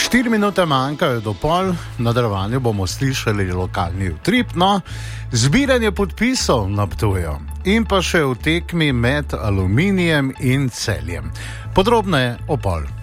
4 minute manjkajo do pol, v nadaljevanju bomo slišali lokalni utrip, no, zbiranje podpisov na Ptuju in pa še v tekmi med Aluminijem in Celjem. Podrobneje o pol.